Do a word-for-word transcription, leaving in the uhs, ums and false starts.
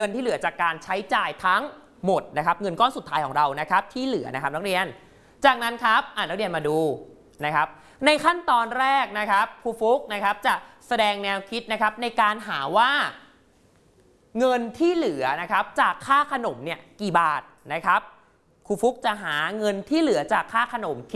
เงินที่เหลือจากการใช้จ่ายทั้งหมดนะครับเงินก้อนสุดท้ายของเรานะครับที่เหลือนะครับนักเรียนจากนั้นครับอ่านนักเรียนมาดูนะครับในขั้นตอนแรกนะครับครูฟุกนะครับจะแสดงแนวคิดนะครับในการหาว่าเงินที่เหลือนะครับจากค่าขนมเนี่ยกี่บาทนะครับครูฟุกจะหาเงินที่เหลือจากค่าขนม